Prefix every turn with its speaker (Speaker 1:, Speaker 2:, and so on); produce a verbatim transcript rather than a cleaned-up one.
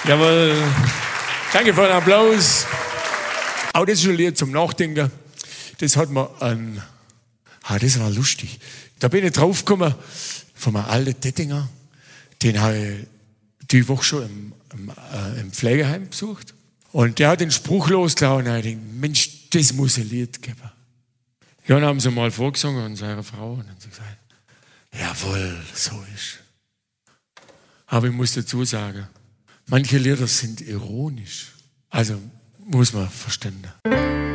Speaker 1: Jawohl. Danke für den Applaus. Auch das ist ein Lied zum Nachdenken. Das hat mir ein, ah, das war lustig. Da bin ich draufgekommen von einem alten Tettinger. Den habe ich die Woche schon im, im, äh, im Pflegeheim besucht. Und der hat den Spruch losgelassen und ich dachte, Mensch, das muss ein Lied geben. Ja, dann haben sie mal vorgesungen und seine Frau. Und dann hat sie gesagt, jawohl, so ist. Aber ich muss dazu sagen, manche Lieder sind ironisch. Also muss man verstehen.